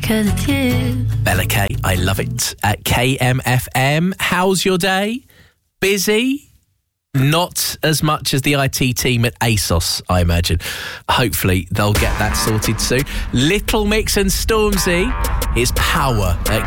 'cause it's you. Bella K, I love it. At KMFM, how's your day? Busy? Not as much as the IT team at ASOS, I imagine. Hopefully they'll get that sorted soon. Little Mix and Stormzy is Power at